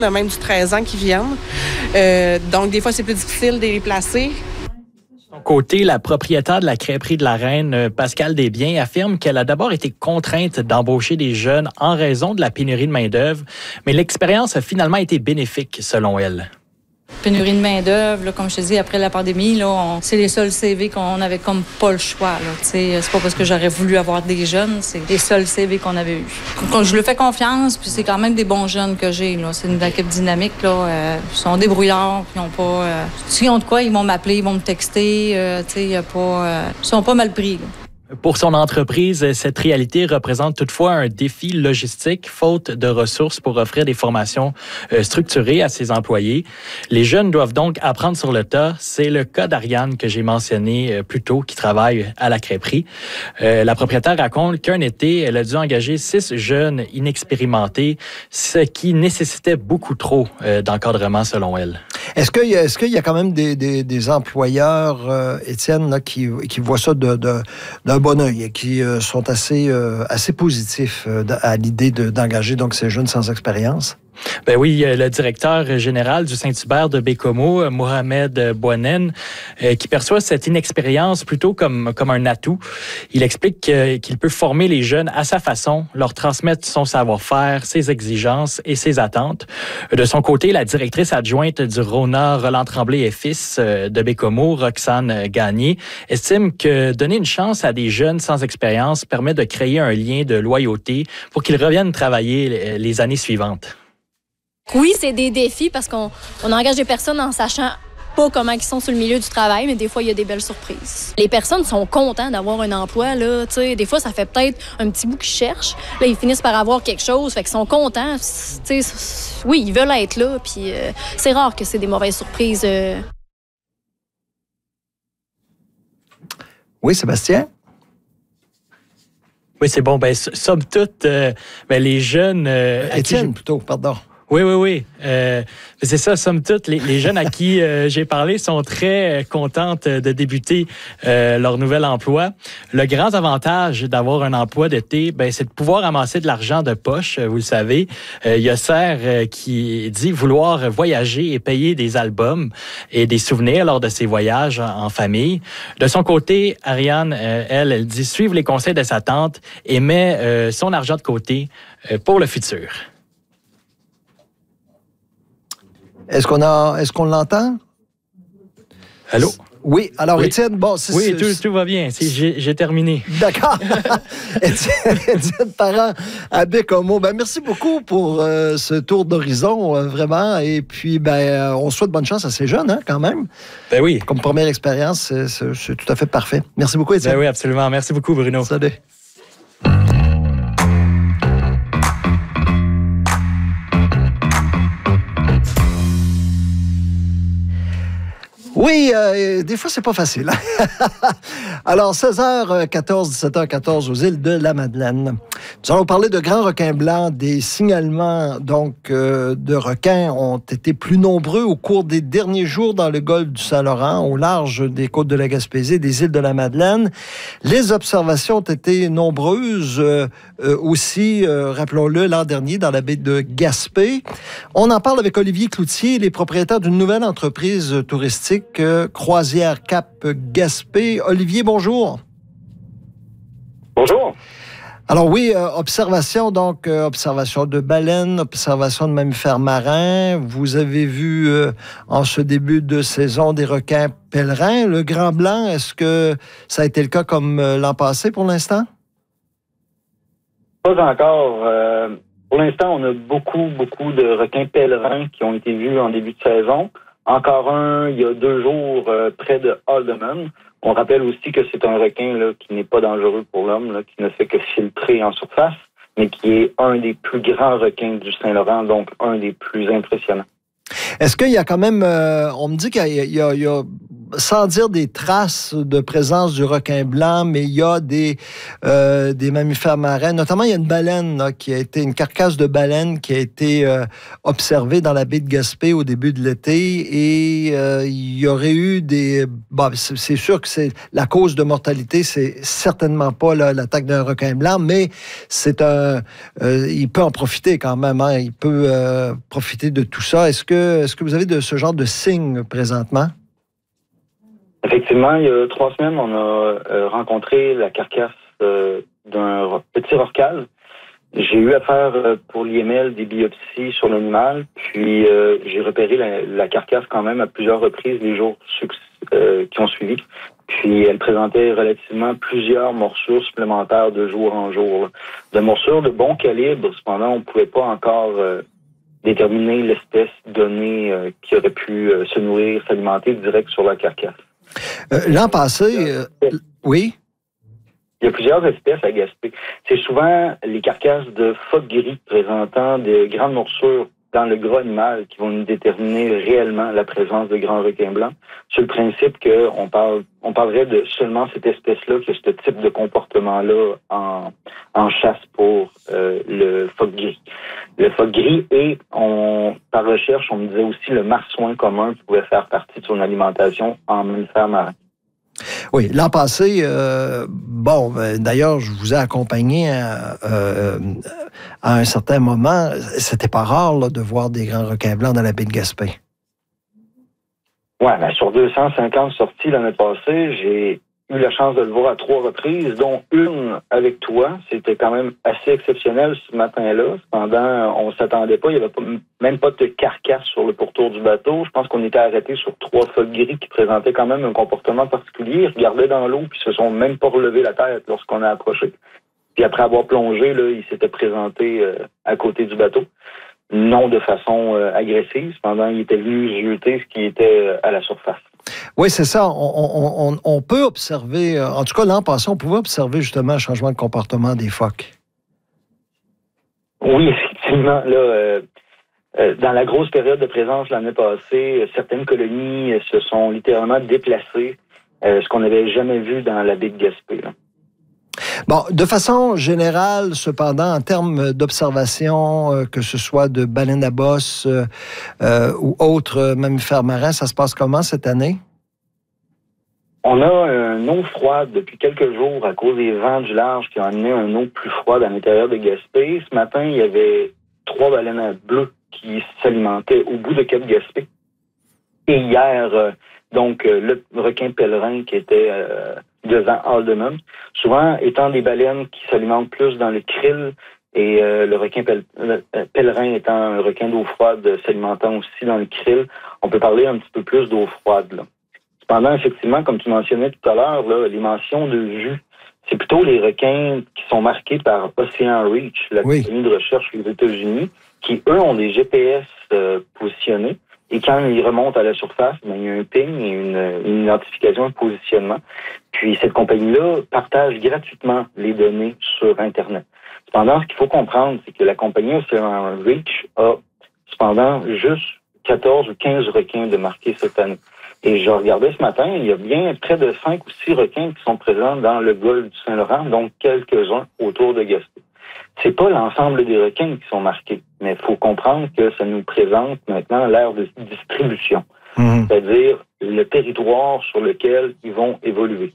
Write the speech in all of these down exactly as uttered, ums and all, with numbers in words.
Il y en a même du treize ans qui viennent. Euh, donc, des fois, c'est plus difficile de les placer. De son côté, la propriétaire de la crêperie de la Reine, Pascale Desbiens, affirme qu'elle a d'abord été contrainte d'embaucher des jeunes en raison de la pénurie de main-d'œuvre, mais l'expérience a finalement été bénéfique, selon elle. Pénurie de main-d'œuvre, comme je te dis, après la pandémie, là, on, c'est les seuls C V qu'on avait comme pas le choix. Là, c'est pas parce que j'aurais voulu avoir des jeunes, c'est les seuls C V qu'on avait eus. Quand je leur fais confiance, puis c'est quand même des bons jeunes que j'ai. Là. C'est une équipe dynamique. Là, euh, ils sont débrouillards, ils ont pas. Euh, s'ils ont de quoi, ils vont m'appeler, ils vont me texter. Euh, y a pas, euh, ils sont pas mal pris. Là. Pour son entreprise, cette réalité représente toutefois un défi logistique, faute de ressources pour offrir des formations structurées à ses employés. Les jeunes doivent donc apprendre sur le tas. C'est le cas d'Ariane que j'ai mentionné plus tôt, qui travaille à la crêperie. Euh, la propriétaire raconte qu'un été, elle a dû engager six jeunes inexpérimentés, ce qui nécessitait beaucoup trop euh, d'encadrement selon elle. Est-ce qu'il y a, est-ce qu'il y a quand même des, des, des employeurs, euh, Étienne, là, qui, qui voient ça de, de, d'un bon œil et qui euh, sont assez, euh, assez positifs euh, à l'idée de, d'engager donc ces jeunes sans expérience? Ben oui, le directeur général du Saint-Hubert de Bécomo, Mohamed Bouanen, euh, qui perçoit cette inexpérience plutôt comme, comme un atout. Il explique que, qu'il peut former les jeunes à sa façon, leur transmettre son savoir-faire, ses exigences et ses attentes. De son côté, la directrice adjointe du Rona Roland Tremblay et Fils de Bécomo, Roxane Gagné, estime que donner une chance à des jeunes sans expérience permet de créer un lien de loyauté pour qu'ils reviennent travailler les années suivantes. Oui, c'est des défis parce qu'on on engage des personnes en sachant pas comment ils sont sur le milieu du travail, mais des fois, il y a des belles surprises. Les personnes sont contentes d'avoir un emploi. Là, des fois, ça fait peut-être un petit bout qu'ils cherchent. Là, ils finissent par avoir quelque chose, fait qu'ils sont contents. Oui, ils veulent être là, puis euh, c'est rare que c'est des mauvaises surprises. Euh... Oui, Sébastien? Oui, c'est bon. Ben, somme toute, euh, ben, les jeunes... Euh, Étienne, qui... plutôt, pardon. Oui, oui, oui. Euh, c'est ça, somme toute, les, les jeunes à qui euh, j'ai parlé sont très contentes de débuter euh, leur nouvel emploi. Le grand avantage d'avoir un emploi d'été, ben, c'est de pouvoir amasser de l'argent de poche, vous le savez. Euh, il y a Serre euh, qui dit vouloir voyager et payer des albums et des souvenirs lors de ses voyages en, en famille. De son côté, Ariane, euh, elle, elle dit suivre les conseils de sa tante et met euh, son argent de côté euh, pour le futur. Est-ce qu'on a, est-ce qu'on l'entend? Allô? Oui. Alors, oui. Étienne, bon... C'est, oui, c'est, tout, c'est... tout va bien. C'est, j'ai, j'ai terminé. D'accord. Étienne, Étienne Parent à Bécomo. Ben, merci beaucoup pour euh, ce tour d'horizon, euh, vraiment. Et puis, ben, euh, on souhaite bonne chance à ces jeunes, hein, quand même. Ben oui. Comme première expérience, c'est, c'est, c'est tout à fait parfait. Merci beaucoup, Étienne. Ben oui, absolument. Merci beaucoup, Bruno. Salut. Oui, euh, des fois, c'est pas facile. Alors, seize heures quatorze, dix-sept heures quatorze aux îles de la Madeleine. Nous allons parler de grands requins blancs. Des signalements donc euh, de requins ont été plus nombreux au cours des derniers jours dans le golfe du Saint-Laurent, au large des côtes de la Gaspésie et des îles de la Madeleine. Les observations ont été nombreuses euh, euh, aussi, euh, rappelons-le, l'an dernier dans la baie de Gaspé. On en parle avec Olivier Cloutier, les propriétaires d'une nouvelle entreprise touristique, euh, Croisière Cap Gaspé. Olivier, bonjour. Bonjour. Alors oui, euh, observation, donc euh, observation de baleines, observation de mammifères marins. Vous avez vu euh, en ce début de saison des requins pèlerins. Le grand blanc, est-ce que ça a été le cas comme euh, l'an passé pour l'instant? Pas encore. Euh, pour l'instant, on a beaucoup, beaucoup de requins pèlerins qui ont été vus en début de saison. Encore un, il y a deux jours, euh, près de Haldeman. On rappelle aussi que c'est un requin là, qui n'est pas dangereux pour l'homme, là, qui ne fait que filtrer en surface, mais qui est un des plus grands requins du Saint-Laurent, donc un des plus impressionnants. Est-ce qu'il y a quand même, euh, on me dit qu'il y a, il y a, il y a sans dire des traces de présence du requin blanc, mais il y a des, euh, des mammifères marins. Notamment, il y a une baleine là, qui a été, une carcasse de baleine qui a été euh, observée dans la baie de Gaspé au début de l'été. Et euh, il y aurait eu des... Bon, c'est, c'est sûr que c'est la cause de mortalité, c'est certainement pas là, l'attaque d'un requin blanc, mais c'est un... Euh, il peut en profiter quand même. Hein, il peut euh, profiter de tout ça. Est-ce que, est-ce que vous avez de ce genre de signes présentement? Effectivement, il y a trois semaines, on a euh, rencontré la carcasse euh, d'un petit rorqual. J'ai eu à faire euh, pour l'I M L des biopsies sur l'animal, puis euh, j'ai repéré la, la carcasse quand même à plusieurs reprises les jours euh, qui ont suivi. Puis elle présentait relativement plusieurs morsures supplémentaires de jour en jour. Là. De morsures de bon calibre, cependant, on ne pouvait pas encore euh, déterminer l'espèce donnée euh, qui aurait pu euh, se nourrir, s'alimenter direct sur la carcasse. Euh, l'an passé, euh, oui? Il y a plusieurs espèces à Gaspé. C'est souvent les carcasses de phoques gris présentant de grandes morsures dans le gras animal qui vont nous déterminer réellement la présence de grands requins blancs, sur le principe qu'on parle, on parlerait de seulement cette espèce-là qui a ce type de comportement-là en, en chasse pour euh, le phoque gris. Le phoque gris et, on, par recherche, on me disait aussi le marsouin commun qui pouvait faire partie de son alimentation en mammifères marins. Oui, l'an passé, euh, bon, d'ailleurs, je vous ai accompagné à, euh, à un certain moment. C'était pas rare là, de voir des grands requins blancs dans la baie de Gaspé. Oui, ben, sur deux cent cinquante sorties l'année passée, j'ai eu la chance de le voir à trois reprises, dont une avec toi. C'était quand même assez exceptionnel ce matin-là. Cependant, on s'attendait pas. Il n'y avait pas, même pas de carcasse sur le pourtour du bateau. Je pense qu'on était arrêté sur trois phoques gris qui présentaient quand même un comportement particulier. Ils regardaient dans l'eau puis se sont même pas relevés la tête lorsqu'on a approché. Puis après avoir plongé, là, ils s'étaient présentés euh, à côté du bateau. Non de façon euh, agressive. Cependant, ils étaient venus jeter ce qui était euh, à la surface. Oui, c'est ça. On, on, on, on peut observer, en tout cas l'an passé, on pouvait observer justement un changement de comportement des phoques. Oui, effectivement. Là, euh, euh, dans la grosse période de présence l'année passée, certaines colonies se sont littéralement déplacées, euh, ce qu'on n'avait jamais vu dans la baie de Gaspé. Là. Bon, de façon générale, cependant, en termes d'observation, euh, que ce soit de baleines à bosse euh, euh, ou autres mammifères marins, ça se passe comment cette année? On a une eau froide depuis quelques jours à cause des vents du large qui ont amené une eau plus froide à l'intérieur de Gaspé. Ce matin, il y avait trois baleines bleues qui s'alimentaient au bout de Cap Gaspé. Et hier, euh, donc, euh, le requin pèlerin qui était euh, devant Alderman, souvent étant des baleines qui s'alimentent plus dans le krill et euh, le requin pel- euh, pèlerin étant un requin d'eau froide euh, s'alimentant aussi dans le krill, on peut parler un petit peu plus d'eau froide. Là. Cependant, effectivement, comme tu mentionnais tout à l'heure, là, les mentions de vue, c'est plutôt les requins qui sont marqués par Ocean Reach, la oui. compagnie de recherche aux États-Unis, qui, eux, ont des G P S euh, positionnés. Et quand ils remontent à la surface, ben, il y a un ping et une, une identification de positionnement. Puis cette compagnie-là partage gratuitement les données sur Internet. Cependant, ce qu'il faut comprendre, c'est que la compagnie Ocean Reach a cependant juste quatorze ou quinze requins de marqués cette année. Et je regardais ce matin, il y a bien près de cinq ou six requins qui sont présents dans le golfe du Saint-Laurent, donc quelques-uns autour de Gaspé. C'est pas l'ensemble des requins qui sont marqués, mais il faut comprendre que ça nous présente maintenant l'ère de distribution, mmh. c'est-à-dire le territoire sur lequel ils vont évoluer.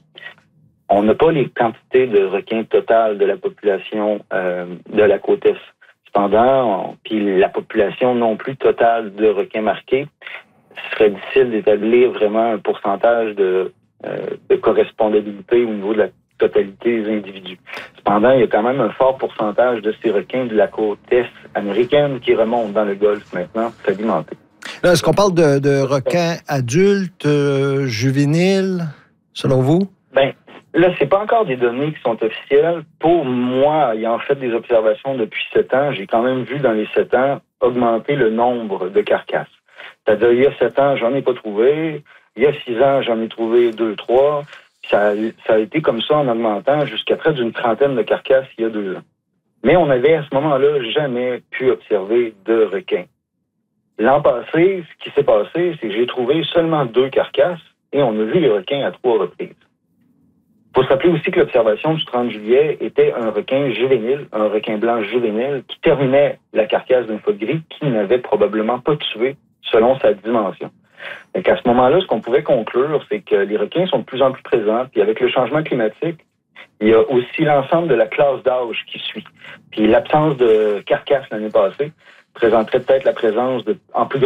On n'a pas les quantités de requins totales de la population euh, de la côte est. Cependant, puis la population non plus totale de requins marqués, ce serait difficile d'établir vraiment un pourcentage de, euh, de correspondabilité au niveau de la totalité des individus. Cependant, il y a quand même un fort pourcentage de ces requins de la côte est américaine qui remontent dans le golfe maintenant pour s'alimenter. Là, est-ce qu'on parle de, de requins adultes, euh, juvéniles, selon vous? Ben, là, c'est pas encore des données qui sont officielles. Pour moi, ayant fait des observations depuis sept ans, j'ai quand même vu dans les sept ans augmenter le nombre de carcasses. C'est-à-dire, il y a sept ans, j'en ai pas trouvé. Il y a six ans, j'en ai trouvé deux, trois. Ça a, ça a été comme ça en augmentant jusqu'à près d'une trentaine de carcasses il y a deux ans. Mais on avait à ce moment-là jamais pu observer de requins. L'an passé, ce qui s'est passé, c'est que j'ai trouvé seulement deux carcasses et on a vu les requins à trois reprises. Il faut se rappeler aussi que l'observation du trente juillet était un requin juvénile, un requin blanc juvénile qui terminait la carcasse d'un phoque gris qui n'avait probablement pas tué selon sa dimension. Donc à ce moment-là, ce qu'on pouvait conclure, c'est que les requins sont de plus en plus présents, puis avec le changement climatique, il y a aussi l'ensemble de la classe d'âge qui suit. Puis l'absence de carcasse l'année passée présenterait peut-être la présence de, en plus